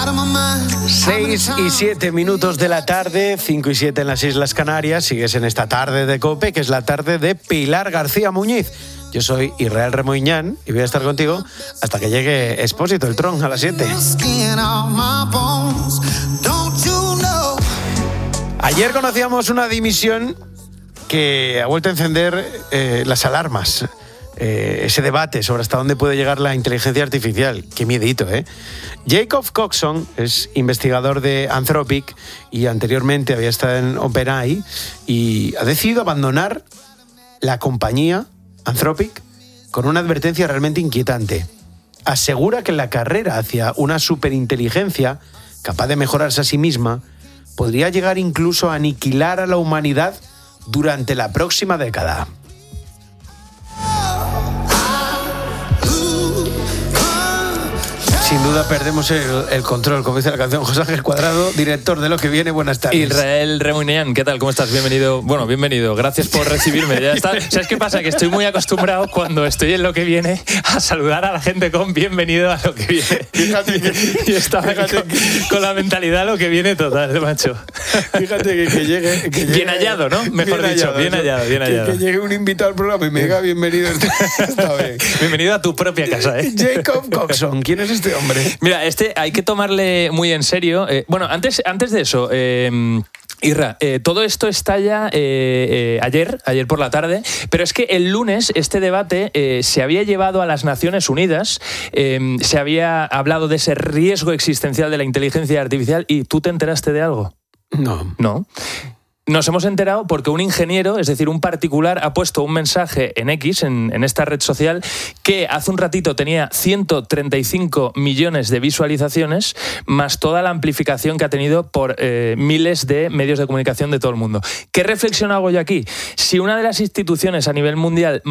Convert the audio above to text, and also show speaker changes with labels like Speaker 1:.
Speaker 1: 6:07 de la tarde, 5:07 en las Islas Canarias. Sigues en esta tarde de COPE, que es la tarde de Pilar García Muñiz. Yo soy Israel Remoiñán y voy a estar contigo hasta que llegue Expósito, el Tron, a las 7. Ayer conocíamos una dimisión que ha vuelto a encender las alarmas. Ese debate sobre hasta dónde puede llegar la inteligencia artificial. Qué miedito, ¿eh? Jacob Coxon es investigador de Anthropic y anteriormente había estado en OpenAI y ha decidido abandonar la compañía Anthropic con una advertencia realmente inquietante. Asegura que la carrera hacia una superinteligencia capaz de mejorarse a sí misma podría llegar incluso a aniquilar a la humanidad durante la próxima década. Sin duda perdemos el control, como dice la canción. José Ángel Cuadrado, director de Lo que Viene, buenas tardes.
Speaker 2: Israel Remoiñán, ¿qué tal? ¿Cómo estás? Bienvenido. Bueno, bienvenido. Gracias por recibirme. Ya está. ¿Sabes qué pasa? Que estoy muy acostumbrado cuando estoy en Lo que Viene a saludar a la gente con bienvenido a Lo que Viene.
Speaker 1: Fíjate que,
Speaker 2: y estaba con la mentalidad Lo que Viene total, macho.
Speaker 1: Fíjate que llegue...
Speaker 2: Bien hallado, ¿no? Mejor bien dicho, bien hallado.
Speaker 1: Que llegue un invitado al programa y me diga bienvenido. Está bien.
Speaker 2: Bienvenido a tu propia casa, ¿eh?
Speaker 1: Jacob Coxon, ¿quién es este hombre?
Speaker 2: Mira, hay que tomarle muy en serio. Bueno, antes de eso... Irra, todo esto estalla ayer por la tarde, pero es que el lunes este debate se había llevado a las Naciones Unidas, se había hablado de ese riesgo existencial de la inteligencia artificial y ¿tú te enteraste de algo? No. Nos hemos enterado porque un ingeniero, es decir, un particular, ha puesto un mensaje en X, en esta red social, que hace un ratito tenía 135 millones de visualizaciones, más toda la amplificación que ha tenido por miles de medios de comunicación de todo el mundo. ¿Qué reflexión hago yo aquí? Si una de las instituciones a nivel mundial